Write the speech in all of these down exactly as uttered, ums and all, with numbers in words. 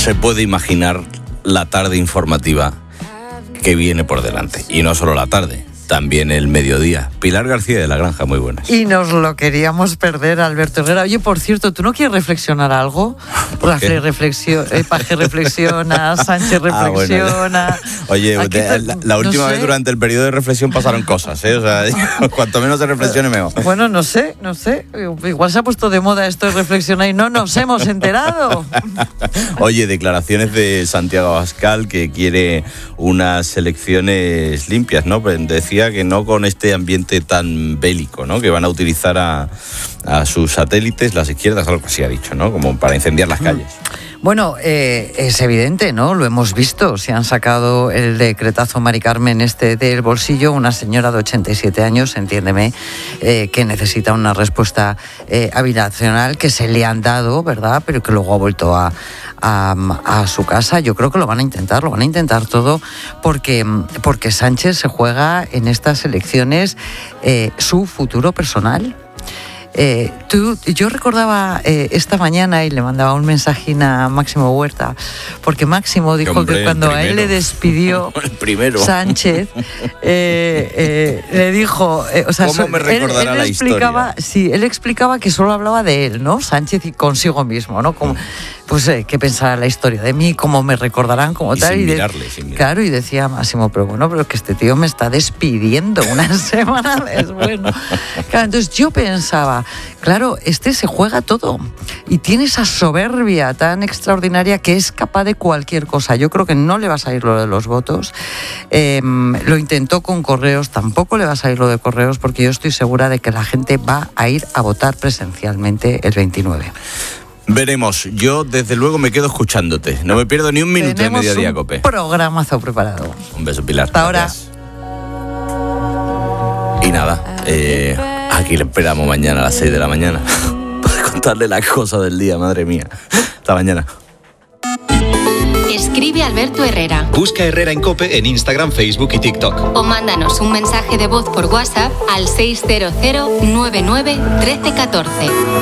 se puede imaginar la tarde informativa que viene por delante. Y no solo la tarde, también el mediodía. Pilar García de la Granja, muy buenas. Y nos lo queríamos perder, Alberto Herrera. Oye, por cierto, ¿tú no quieres reflexionar algo? Rafael reflexiona, eh, Paje reflexiona, Sánchez reflexiona. Ah, bueno. Oye, Aquí de, la, la última no sé. vez durante el periodo de reflexión pasaron cosas, ¿eh? O sea, cuanto menos se reflexione, mejor. Bueno, no sé, no sé. Igual se ha puesto de moda esto de reflexionar y no nos hemos enterado. Oye, declaraciones de Santiago Abascal, que quiere unas elecciones limpias, ¿no? Decía que no con este ambiente tan bélico, ¿no? Que van a utilizar a, a sus satélites, las izquierdas, algo así ha dicho, ¿no? Como para incendiar las calles. Bueno, eh, es evidente, ¿no? Lo hemos visto. Se han sacado el decretazo Mari Carmen este del bolsillo. Una señora de ochenta y siete años, entiéndeme, eh, que necesita una respuesta eh, habitacional que se le han dado, ¿verdad? Pero que luego ha vuelto a, a, a su casa. Yo creo que lo van a intentar, lo van a intentar todo porque, porque Sánchez se juega en estas elecciones eh, su futuro personal. Eh, tú, yo recordaba eh, esta mañana y le mandaba un mensajín a Máximo Huerta, porque Máximo dijo Hombre, que cuando a él le despidió Sánchez, eh, eh, le dijo, eh, o sea, ¿cómo me recordará él, él la explicaba, historia? Sí, él explicaba que solo hablaba de él, ¿no? Sánchez y consigo mismo, ¿no? Como, pues eh, qué pensará la historia de mí, cómo me recordarán, como y tal. Sin y de, mirarle, sin mirarle. Claro, y decía Máximo, pero bueno, pero que este tío me está despidiendo una semana después, ¿no? Claro, entonces yo pensaba, claro, este se juega todo y tiene esa soberbia tan extraordinaria que es capaz de cualquier cosa. Yo creo que no le va a salir lo de los votos. Eh, lo intentó con Correos, tampoco le va a salir lo de Correos, porque yo estoy segura de que la gente va a ir a votar presencialmente el veintinueve. Veremos. Yo, desde luego, me quedo escuchándote. No me pierdo ni un minuto Tenemos de Mediodía un Cope. programazo preparado. Un beso, Pilar. Hasta ahora. Y nada, eh, aquí le esperamos mañana a las seis de la mañana para contarle las cosas del día, madre mía. Hasta mañana. Escribe Alberto Herrera. Busca Herrera en COPE en Instagram, Facebook y TikTok. O mándanos un mensaje de voz por WhatsApp al seis cero cero nueve nueve uno tres uno cuatro.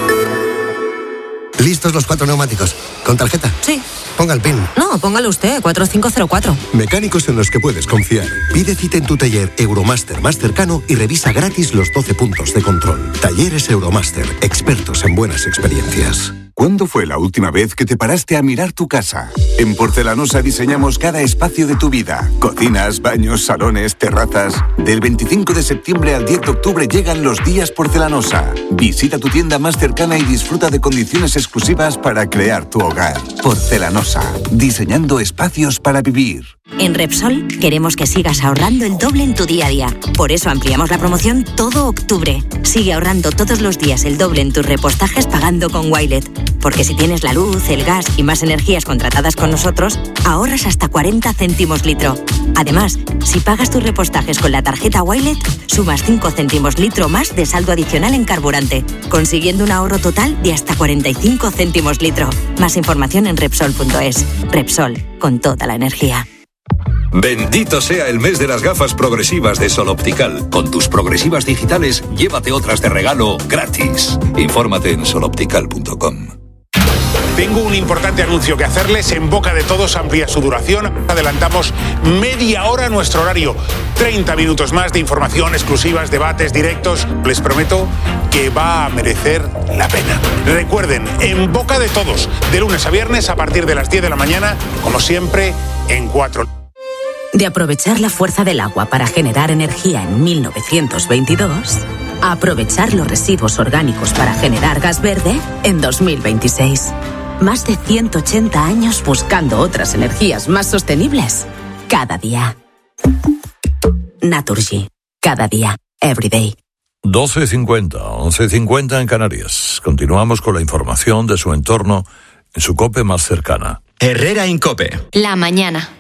¿Listos los cuatro neumáticos? ¿Con tarjeta? Sí. Ponga el PIN. No, póngalo usted, cuatro cinco cero cuatro. Mecánicos en los que puedes confiar. Pide cita en tu taller Euromaster más cercano y revisa gratis los doce puntos de control. Talleres Euromaster, expertos en buenas experiencias. ¿Cuándo fue la última vez que te paraste a mirar tu casa? En Porcelanosa diseñamos cada espacio de tu vida. Cocinas, baños, salones, terrazas. Del veinticinco de septiembre al diez de octubre llegan los días Porcelanosa. Visita tu tienda más cercana y disfruta de condiciones exclusivas para crear tu hogar. Porcelanosa, diseñando espacios para vivir. En Repsol queremos que sigas ahorrando el doble en tu día a día. Por eso ampliamos la promoción todo octubre. Sigue ahorrando todos los días el doble en tus repostajes pagando con Wilet. Porque si tienes la luz, el gas y más energías contratadas con nosotros, ahorras hasta cuarenta céntimos litro. Además, si pagas tus repostajes con la tarjeta Wilet, sumas cinco céntimos litro más de saldo adicional en carburante, consiguiendo un ahorro total de hasta cuarenta y cinco céntimos litro. Más información en Repsol punto es. Repsol, con toda la energía. Bendito sea el mes de las gafas progresivas de Sol Optical. Con tus progresivas digitales, llévate otras de regalo gratis. Infórmate en sol optical punto com. Tengo un importante anuncio que hacerles. En boca de todos amplía su duración. Adelantamos media hora nuestro horario. treinta minutos más de información, exclusivas, debates, directos. Les prometo que va a merecer la pena. Recuerden, en boca de todos, de lunes a viernes a partir de las diez de la mañana, como siempre, en cuatro. De aprovechar la fuerza del agua para generar energía en mil novecientos veintidós, a aprovechar los residuos orgánicos para generar gas verde en dos mil veintiséis. Más de ciento ochenta años buscando otras energías más sostenibles. Cada día. Naturgy. Cada día. Every day. doce cincuenta, once cincuenta en Canarias. Continuamos con la información de su entorno en su COPE más cercana. Herrera en COPE. La mañana.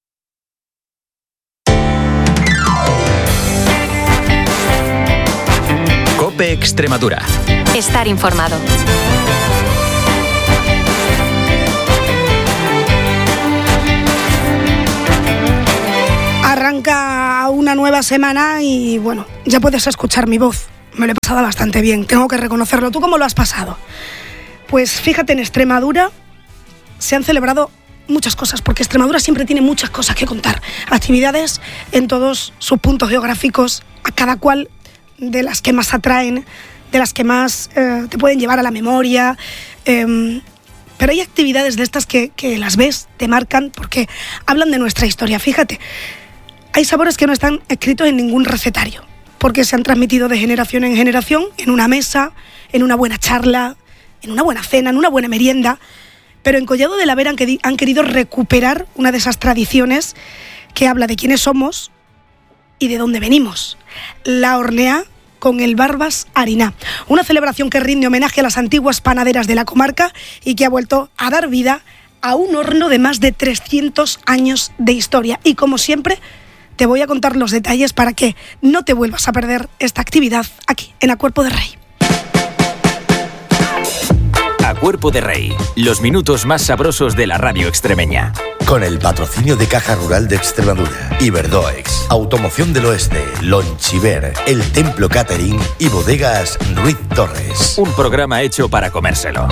COPE Extremadura. Estar informado. Arranca una nueva semana y bueno, ya puedes escuchar mi voz. Me lo he pasado bastante bien, tengo que reconocerlo. ¿Tú cómo lo has pasado? Pues fíjate, en Extremadura se han celebrado muchas cosas, porque Extremadura siempre tiene muchas cosas que contar. Actividades en todos sus puntos geográficos, a cada cual de las que más atraen, de las que más eh, te pueden llevar a la memoria. Eh, pero hay actividades de estas que, que las ves, te marcan, porque hablan de nuestra historia. Fíjate, hay sabores que no están escritos en ningún recetario, porque se han transmitido de generación en generación, en una mesa, en una buena charla, en una buena cena, en una buena merienda. Pero en Collado de la Vera han, que, han querido recuperar una de esas tradiciones que habla de quiénes somos y de dónde venimos. La horneá con el Barbas Hariná, una celebración que rinde homenaje a las antiguas panaderas de la comarca y que ha vuelto a dar vida a un horno de más de trescientos años de historia. Y como siempre, te voy a contar los detalles para que no te vuelvas a perder esta actividad aquí, en A Cuerpo de Rey. A Cuerpo de Rey, los minutos más sabrosos de la radio extremeña. Con el patrocinio de Caja Rural de Extremadura, Iberdoex, Automoción del Oeste, Lonchiver, El Templo Catering y Bodegas Ruiz Torres. Un programa hecho para comérselo.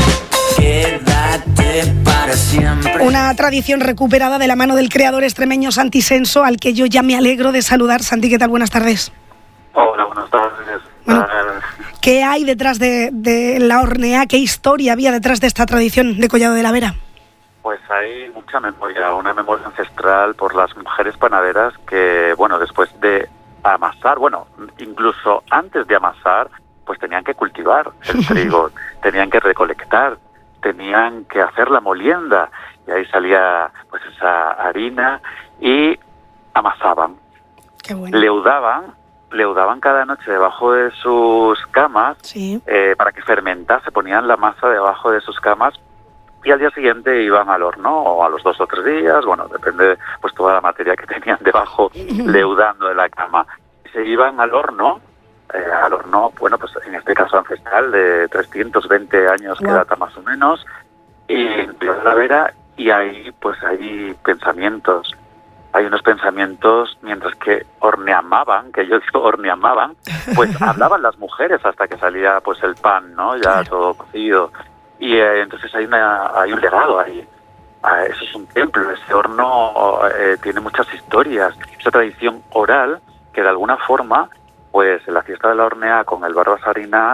Quédate para siempre. Una tradición recuperada de la mano del creador extremeño Santi Senso, al que yo ya me alegro de saludar. Santi, ¿qué tal? Buenas tardes. Hola, buenas tardes. Bueno, ¿qué hay detrás de, de la horneá? ¿Qué historia había detrás de esta tradición de Collado de la Vera? Pues hay mucha memoria, una memoria ancestral por las mujeres panaderas que, bueno, después de amasar, bueno, incluso antes de amasar, pues tenían que cultivar el trigo, tenían que recolectar, tenían que hacer la molienda, y ahí salía pues esa harina y amasaban. Qué bueno. Leudaban, leudaban cada noche debajo de sus camas, sí. eh, para que fermentase, ponían la masa debajo de sus camas y al día siguiente iban al horno, o a los dos o tres días, bueno, depende pues toda la materia que tenían debajo leudando de la cama. Se iban al horno, eh, al horno, bueno, pues en este caso ancestral de trescientos veinte años wow. que data más o menos, y en la Vera, y ahí pues hay pensamientos, hay unos pensamientos mientras que horneamaban, que yo digo horneamaban, pues hablaban las mujeres hasta que salía pues el pan, ¿no? Ya claro. todo cocido. Y eh, entonces hay una hay un legado ahí. Ah, eso es un templo, ese horno eh, tiene muchas historias, esa tradición oral que de alguna forma, pues en la fiesta de la horneá con el Barbas Hariná,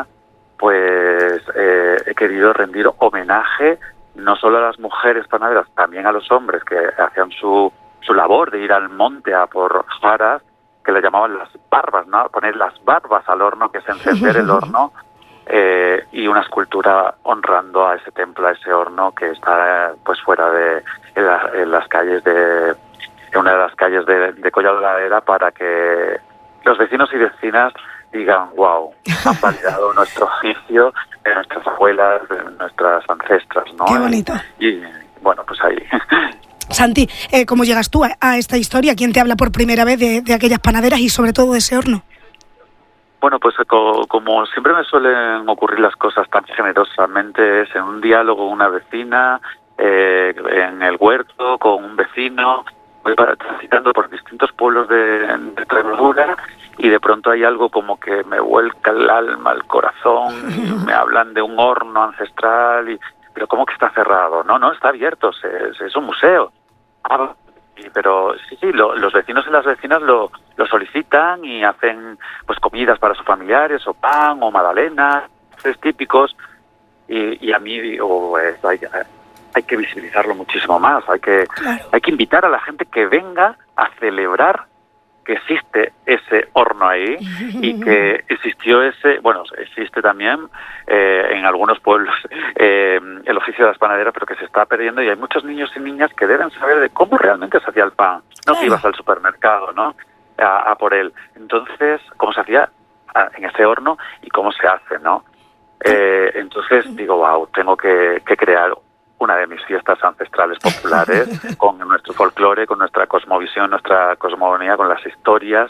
pues eh, he querido rendir homenaje no solo a las mujeres panaderas, también a los hombres que hacían su, su labor de ir al monte a por jaras, que le llamaban las barbas, ¿no? Poner las barbas al horno, que es encender el horno. Eh, y una escultura honrando a ese templo, a ese horno que está pues fuera de en, la, en las calles de en una de las calles de, de Collado de la Vera, para que los vecinos y vecinas digan wow, han validado nuestro oficio de nuestras abuelas, de nuestras ancestras, ¿no? Qué bonito. Y, y bueno, pues ahí. Santi, eh, ¿cómo llegas tú a, a esta historia? ¿Quién te habla por primera vez de, de aquellas panaderas y sobre todo de ese horno? Bueno, pues co- como siempre me suelen ocurrir las cosas tan generosamente, es en un diálogo con una vecina, eh, en el huerto, con un vecino, voy para, transitando por distintos pueblos de, de Extremadura, y de pronto hay algo como que me vuelca el alma, el corazón, y me hablan de un horno ancestral, y pero ¿cómo que está cerrado? No, no, está abierto, es, es un museo. Ah, pero sí, sí, lo, los vecinos y las vecinas lo, lo solicitan y hacen pues comidas para sus familiares, o pan, o magdalenas, tres típicos, y, y a mí digo, pues, hay, hay que visibilizarlo muchísimo más, hay que, claro. hay que invitar a la gente que venga a celebrar que existe ese horno ahí y que existió ese, bueno, existe también eh, en algunos pueblos eh, el oficio de las panaderas, pero que se está perdiendo, y hay muchos niños y niñas que deben saber de cómo realmente se hacía el pan, no claro. que ibas al supermercado, ¿no? A, a por él. Entonces, cómo se hacía a, en ese horno y cómo se hace, ¿no? Eh, entonces digo, wow, tengo que, que crear una de mis fiestas ancestrales populares con nuestro folclore, con nuestra cosmovisión, nuestra cosmogonía, con las historias,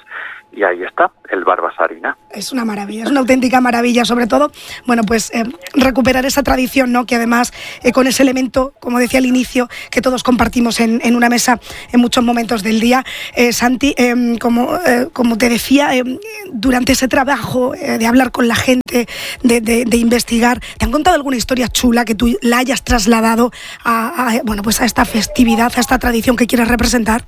y ahí está, el Barbas Harina. Es una maravilla, es una auténtica maravilla, sobre todo, bueno, pues eh, recuperar esa tradición, ¿no? Que además eh, con ese elemento, como decía al inicio, que todos compartimos en, en una mesa en muchos momentos del día. Eh, Santi, eh, como, eh, como te decía, eh, durante ese trabajo eh, de hablar con la gente, de, de, de investigar, ¿te han contado alguna historia chula que tú la hayas trasladado a, a, bueno, pues a esta festividad, a esta tradición que quieres representar?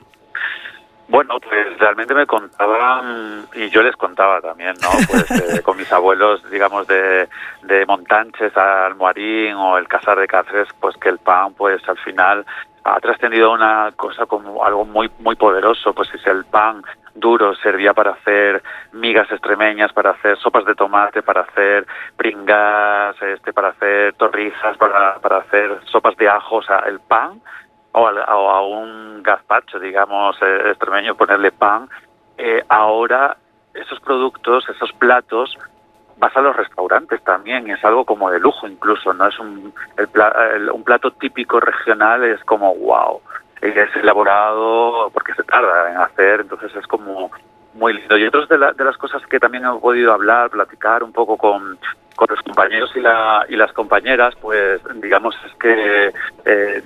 Bueno, pues realmente me contaban, y yo les contaba también, ¿no? Pues eh, con mis abuelos, digamos, de, de Montanches a Almoharín o el Casar de Cáceres, pues que el pan, pues al final ha trascendido una cosa como algo muy muy poderoso. Pues si el pan duro servía para hacer migas extremeñas, para hacer sopas de tomate, para hacer pringas, este, para hacer torrijas, para, para hacer sopas de ajo, o sea, el pan... O a, o a un gazpacho, digamos, eh, extremeño, ponerle pan. Eh, ahora, esos productos, esos platos, vas a los restaurantes también, es algo como de lujo incluso, no es un, el, el, un plato típico regional, es como wow, es elaborado porque se tarda en hacer, entonces es como muy lindo. Y otras de, la, de las cosas que también he podido hablar, platicar un poco con... con los compañeros y, la, y las compañeras, pues digamos es que eh,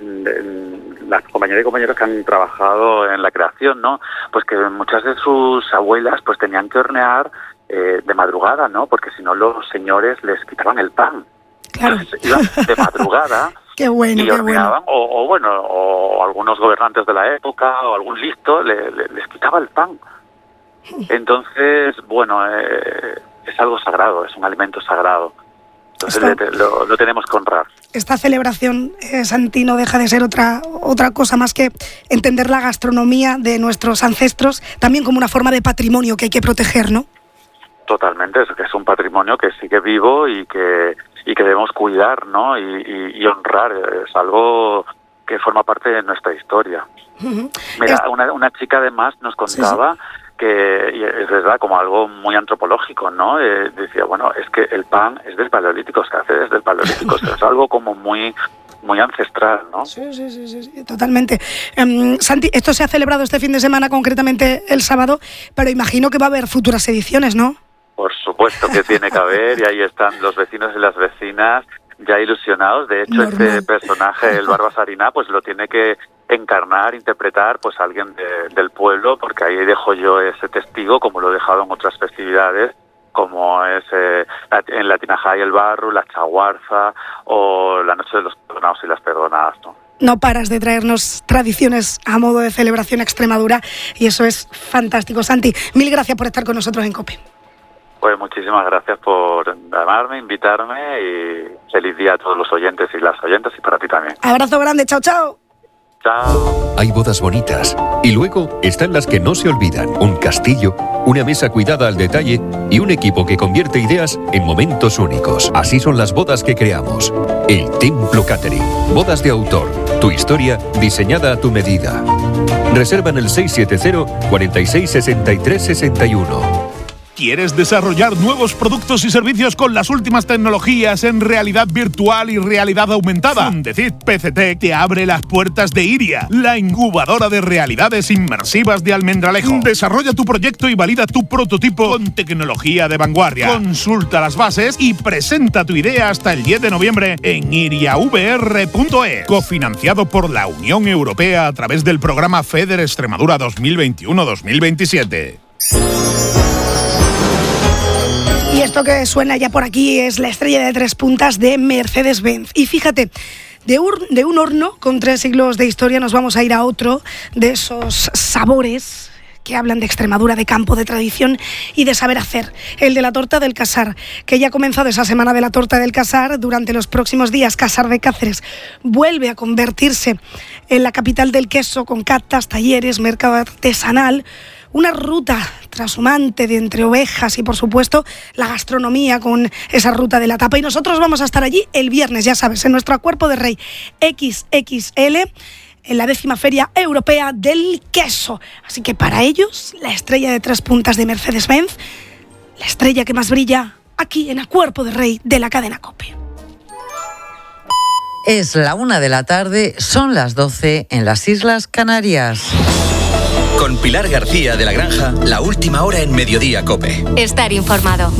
las compañeras y compañeros que han trabajado en la creación, ¿no? Pues que muchas de sus abuelas pues tenían que hornear eh, de madrugada, ¿no? Porque si no los señores les quitaban el pan. Claro. Entonces, iban de madrugada qué bueno, y qué horneaban, bueno. O, o bueno, o algunos gobernantes de la época o algún listo le, le, les quitaba el pan. Entonces, bueno... Eh, es algo sagrado, es un alimento sagrado. Entonces Esto, le, lo, lo tenemos que honrar. Esta celebración, eh, Santi, no deja de ser otra, otra cosa más que entender la gastronomía de nuestros ancestros, también como una forma de patrimonio que hay que proteger, ¿no? Totalmente, es que es un patrimonio que sigue vivo y que, y que debemos cuidar, ¿no? Y, y, y honrar, es algo que forma parte de nuestra historia. Uh-huh. Mira, es... una, una chica además nos contaba... Sí, sí. que es verdad, como algo muy antropológico, ¿no? Eh, decía, bueno, es que el pan es del Paleolítico, se hace desde el Paleolítico, o sea, es algo como muy muy ancestral, ¿no? Sí, sí, sí, sí, sí totalmente. Um, Santi, esto se ha celebrado este fin de semana, concretamente el sábado, pero imagino que va a haber futuras ediciones, ¿no? Por supuesto que tiene que haber, y ahí están los vecinos y las vecinas ya ilusionados. De hecho, Normal. Este personaje, el Barbas Harina, pues lo tiene que encarnar, interpretar, pues alguien de, del pueblo, porque ahí dejo yo ese testigo, como lo he dejado en otras festividades, como es eh, en la Tinaja y el Barro, la Chaguarza o la Noche de los Perdonados y las Perdonadas, ¿no? No paras de traernos tradiciones a modo de celebración a Extremadura y eso es fantástico. Santi, mil gracias por estar con nosotros en COPE. Pues muchísimas gracias por llamarme, invitarme y feliz día a todos los oyentes y las oyentes y para ti también. Abrazo grande, chao, chao. Chao. Hay bodas bonitas y luego están las que no se olvidan. Un castillo, una mesa cuidada al detalle y un equipo que convierte ideas en momentos únicos. Así son las bodas que creamos. El Templo Catering. Bodas de autor. Tu historia diseñada a tu medida. Reserva en el seis siete cero, cuarenta y seis, sesenta y tres, sesenta y uno. ¿Quieres desarrollar nuevos productos y servicios con las últimas tecnologías en realidad virtual y realidad aumentada? Fundecid P C T te abre las puertas de Iria, la incubadora de realidades inmersivas de Almendralejo. Desarrolla tu proyecto y valida tu prototipo con tecnología de vanguardia. Consulta las bases y presenta tu idea hasta el diez de noviembre en iria v r punto e s. Cofinanciado por la Unión Europea a través del programa FEDER Extremadura dos mil veintiuno dos mil veintisiete. Y esto que suena ya por aquí es la estrella de tres puntas de Mercedes-Benz. Y fíjate, de un, de un horno con tres siglos de historia nos vamos a ir a otro de esos sabores que hablan de Extremadura, de campo, de tradición y de saber hacer. El de la torta del Casar, que ya ha comenzado esa semana de la torta del Casar. Durante los próximos días, Casar de Cáceres vuelve a convertirse en la capital del queso, con catas, talleres, mercado artesanal, una ruta trashumante de entre ovejas y, por supuesto, la gastronomía con esa ruta de la tapa. Y nosotros vamos a estar allí el viernes, ya sabes, en nuestro Cuerpo de Rey equis equis ele, en la décima Feria Europea del Queso. Así que para ellos, la estrella de tres puntas de Mercedes-Benz, la estrella que más brilla aquí en el Cuerpo de Rey de la cadena COPE. Es la una de la tarde, son las doce en las Islas Canarias. Con Pilar García de la Granja, la última hora en Mediodía COPE. Estar informado.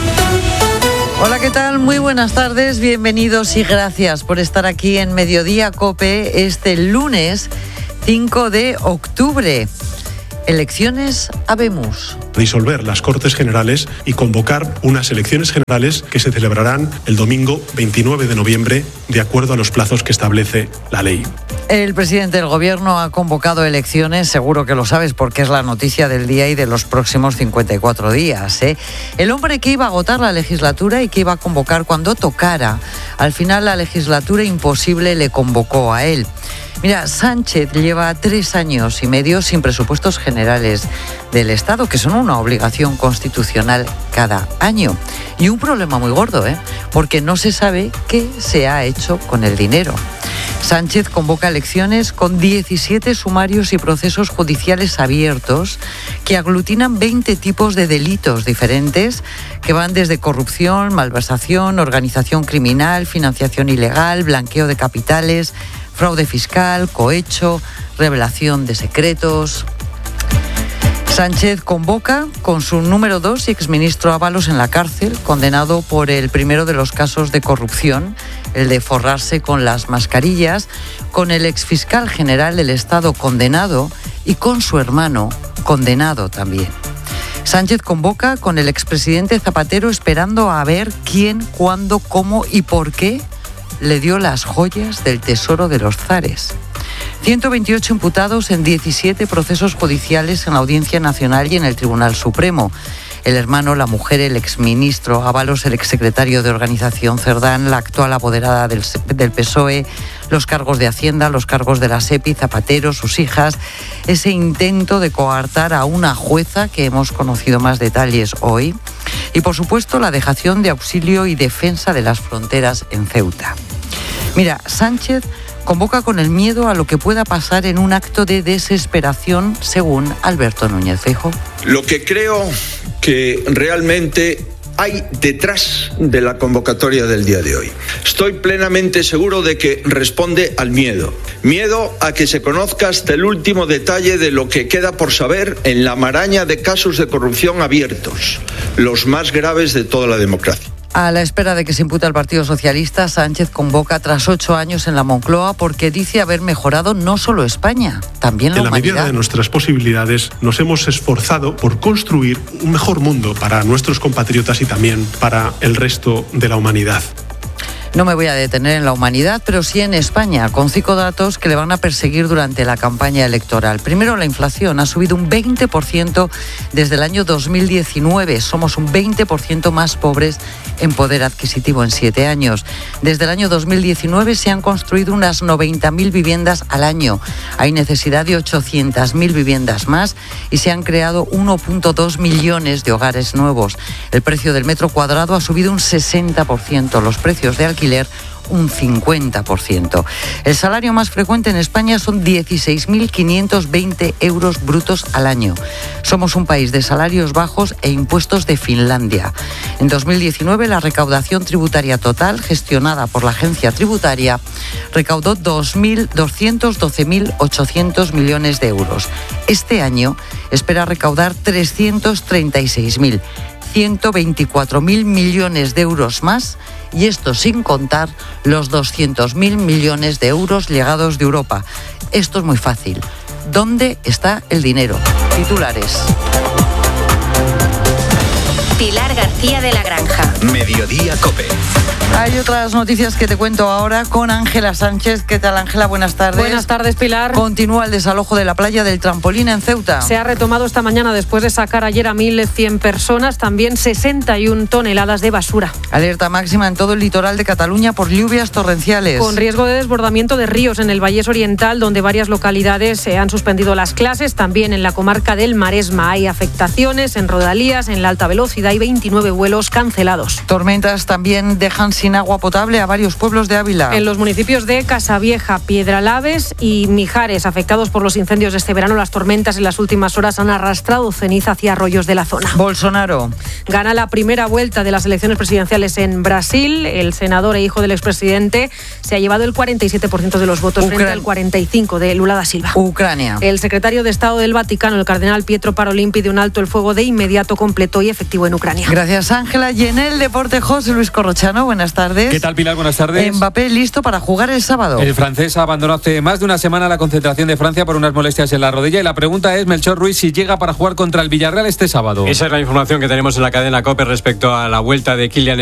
Hola, ¿qué tal? Muy buenas tardes, bienvenidos y gracias por estar aquí en Mediodía COPE este lunes cinco de octubre. Elecciones habemos. Disolver las Cortes Generales y convocar unas elecciones generales que se celebrarán el domingo veintinueve de noviembre, de acuerdo a los plazos que establece la ley. El presidente del Gobierno ha convocado elecciones, seguro que lo sabes porque es la noticia del día y de los próximos cincuenta y cuatro días. ¿eh? El hombre que iba a agotar la legislatura y que iba a convocar cuando tocara, al final la legislatura imposible le convocó a él. Mira, Sánchez lleva tres años y medio sin presupuestos generales del Estado, que son una obligación constitucional cada año. Y un problema muy gordo, ¿eh? porque no se sabe qué se ha hecho con el dinero. Sánchez convoca elecciones con diecisiete sumarios y procesos judiciales abiertos que aglutinan veinte tipos de delitos diferentes que van desde corrupción, malversación, organización criminal, financiación ilegal, blanqueo de capitales, fraude fiscal, cohecho, revelación de secretos. Sánchez convoca con su número dos y exministro Ábalos en la cárcel, condenado por el primero de los casos de corrupción, el de forrarse con las mascarillas, con el exfiscal general del Estado condenado y con su hermano condenado también. Sánchez convoca con el expresidente Zapatero esperando a ver quién, cuándo, cómo y por qué le dio las joyas del tesoro de los zares. ciento veintiocho imputados en diecisiete procesos judiciales en la Audiencia Nacional y en el Tribunal Supremo. El hermano, la mujer, el exministro Ábalos, el exsecretario de Organización Cerdán, la actual apoderada del, del P S O E, los cargos de Hacienda, los cargos de la SEPI, Zapatero, sus hijas, ese intento de coartar a una jueza que hemos conocido más detalles hoy y, por supuesto, la dejación de auxilio y defensa de las fronteras en Ceuta. Mira, Sánchez convoca con el miedo a lo que pueda pasar en un acto de desesperación, según Alberto Núñez Feijóo. Lo que creo que realmente hay detrás de la convocatoria del día de hoy. Estoy plenamente seguro de que responde al miedo. Miedo a que se conozca hasta el último detalle de lo que queda por saber en la maraña de casos de corrupción abiertos, los más graves de toda la democracia. A la espera de que se impute al Partido Socialista, Sánchez convoca tras ocho años en la Moncloa porque dice haber mejorado no solo España, también la humanidad. En la medida de nuestras posibilidades nos hemos esforzado por construir un mejor mundo para nuestros compatriotas y también para el resto de la humanidad. No me voy a detener en la humanidad, pero sí en España, con cinco datos que le van a perseguir durante la campaña electoral. Primero, la inflación ha subido un veinte por ciento desde el año dos mil diecinueve. Somos un veinte por ciento más pobres en poder adquisitivo en siete años. Desde el año dos mil diecinueve se han construido unas noventa mil viviendas al año. Hay necesidad de ochocientas mil viviendas más y se han creado uno punto dos millones de hogares nuevos. El precio del metro cuadrado ha subido un sesenta por ciento. Los precios de alquiler un cincuenta por ciento. El salario más frecuente en España son dieciséis mil quinientos veinte euros brutos al año. Somos un país de salarios bajos e impuestos de Finlandia. En dos mil diecinueve la recaudación tributaria total gestionada por la agencia tributaria recaudó doscientos doce mil ochocientos millones de euros. Este año espera recaudar trescientos treinta y seis mil. ciento veinticuatro mil millones de euros más, y esto sin contar los doscientos mil millones de euros llegados de Europa. Esto es muy fácil. ¿Dónde está el dinero? Titulares. Pilar García de la Granja. Mediodía COPE. Hay otras noticias que te cuento ahora con Ángela Sánchez. ¿Qué tal, Ángela? Buenas tardes. Buenas tardes, Pilar. Continúa el desalojo de la playa del Trampolín en Ceuta. Se ha retomado esta mañana después de sacar ayer a mil cien personas, también sesenta y una toneladas de basura. Alerta máxima en todo el litoral de Cataluña por lluvias torrenciales. Con riesgo de desbordamiento de ríos en el Vallés Oriental, donde varias localidades se han suspendido las clases. También en la comarca del Maresma hay afectaciones en rodalías, en la alta velocidad pérdida y veintinueve vuelos cancelados. Tormentas también dejan sin agua potable a varios pueblos de Ávila. En los municipios de Casavieja, Piedralaves y Mijares, afectados por los incendios de este verano, las tormentas en las últimas horas han arrastrado ceniza hacia arroyos de la zona. Bolsonaro gana la primera vuelta de las elecciones presidenciales en Brasil. El senador e hijo del expresidente se ha llevado el cuarenta y siete por ciento de los votos Ucran... frente al cuarenta y cinco por ciento de Lula da Silva. Ucrania. El secretario de Estado del Vaticano, el cardenal Pietro Parolin, pide un alto el fuego de inmediato, completo y efectivo en Ucrania. Gracias, Ángela. Y en el deporte, José Luis Corrochano, buenas tardes. ¿Qué tal, Pilar? Buenas tardes. Mbappé listo para jugar el sábado. El francés abandonó hace más de una semana la concentración de Francia por unas molestias en la rodilla y la pregunta es, Melchor Ruiz, si llega para jugar contra el Villarreal este sábado. Esa es la información que tenemos en la cadena COPE respecto a la vuelta de Kylian